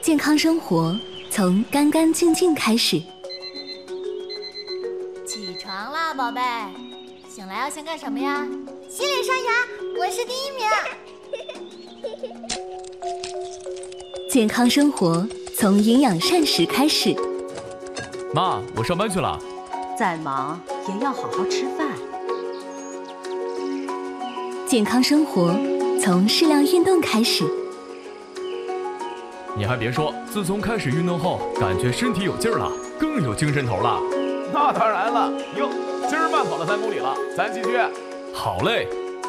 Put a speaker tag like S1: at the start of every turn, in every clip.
S1: 健康生活从干干净净开始。
S2: 起床啦，宝贝！醒来要先干什么呀？洗脸刷牙，我是第1名。
S1: 健康生活从营养膳食开始。
S3: 妈，我上班去了。
S4: 再忙也要好好吃饭。
S1: 健康生活从适量运动开始。
S3: 你还别说，自从开始运动后，感觉身体有劲儿了，更有精神头了。
S5: 那当然了，哟，今儿慢跑了3公里了，咱继续。
S3: 好嘞。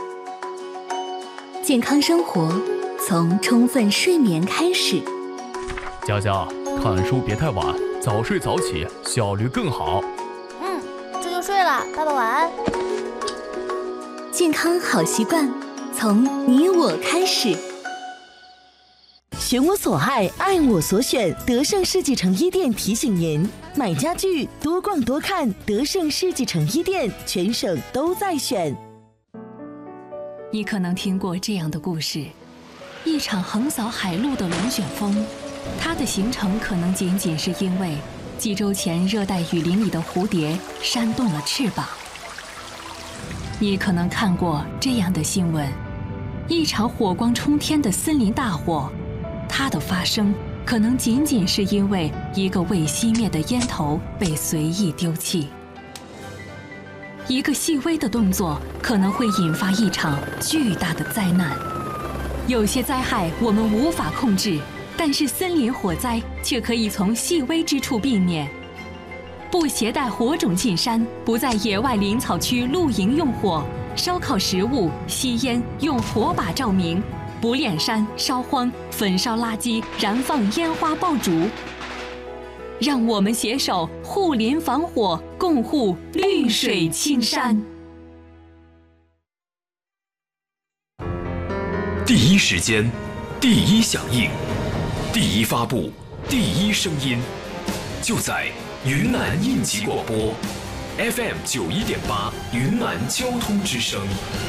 S1: 健康生活从充分睡眠开始。
S3: 佳佳，看书别太晚，早睡早起，效率更好。
S2: 这就睡了，爸爸晚安。
S1: 健康好习惯从你我开始。
S6: 选我所爱，爱我所选。德胜世纪城一店提醒您：买家具多逛多看，德胜世纪城一店，全省都在选。
S7: 你可能听过这样的故事：一场横扫海陆的龙卷风，它的形成可能仅仅是因为几周前热带雨林里的蝴蝶扇动了翅膀。你可能看过这样的新闻：一场火光冲天的森林大火，它的发生可能仅仅是因为一个未熄灭的烟头被随意丢弃。一个细微的动作可能会引发一场巨大的灾难。有些灾害我们无法控制，但是森林火灾却可以从细微之处避免。不携带火种进山，不在野外林草区露营用火，烧烤食物、吸烟用火把照明，不炼山、烧荒、焚烧垃圾、燃放烟花爆竹。让我们携手护林防火，共护绿水青山。
S8: 第一时间，第一响应，第一发布，第一声音，就在云南应急广播 FM 91.8云南交通之声。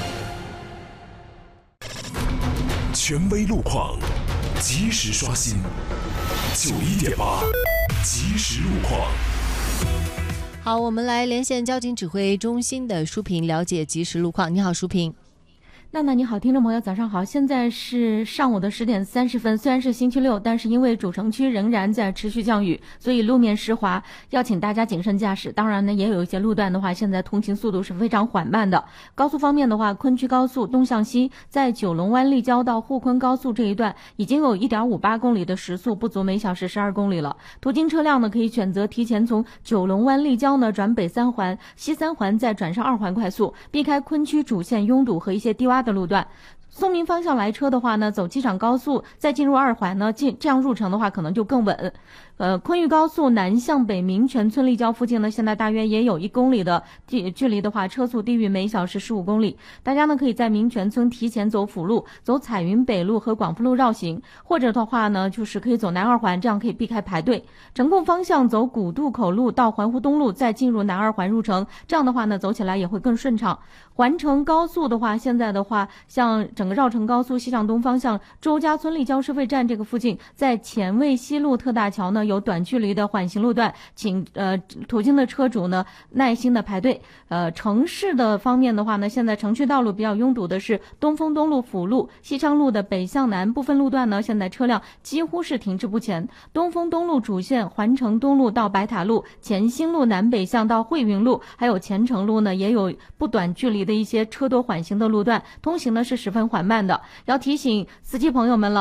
S8: 权威路况，及时刷新91.8即时路况。
S9: 好，我们来连线交警指挥中心的舒平，了解即时路况。你好，舒平。
S10: 娜娜你好，听众朋友早上好，现在是上午的10点30分，虽然是星期六，但是因为主城区仍然在持续降雨，所以路面湿滑，要请大家谨慎驾驶。当然呢，也有一些路段的话，现在通行速度是非常缓慢的。高速方面的话，昆区高速东向西，在九龙湾立交到沪昆高速这一段，已经有 1.58 公里的时速不足每小时12公里了。途经车辆呢，可以选择提前从九龙湾立交呢转北3环、西3环，再转上2环快速，避开昆区主线拥堵和一些低洼的路段。松明方向来车的话呢，走机场高速再进入2环呢，这样入城的话可能就更稳。昆玉高速南向北民权村立交附近呢，现在大约也有1公里的距离的话，车速低于每小时15公里。大家呢可以在民权村提前走辅路，走彩云北路和广福路绕行，或者的话呢，就是可以走南2环，这样可以避开排队。城控方向走古渡口路到环湖东路，再进入南2环入城，这样的话呢，走起来也会更顺畅。环城高速的话，现在的话，像整个绕城高速西向东方向周家村立交收费站这个附近，在前卫西路特大桥呢有短距离的缓行路段，请途经的车主呢耐心的排队。城市的方面的话呢，现在城区道路比较拥堵的是东风东路辅路、西昌路的北向南部分路段呢，现在车辆几乎是停滞不前。东风东路主线环城东路到白塔路，前兴路南北向到汇云路，还有前城路呢，也有不短距离的一些车多缓行的路段，通行呢是十分缓慢的。要提醒司机朋友们了。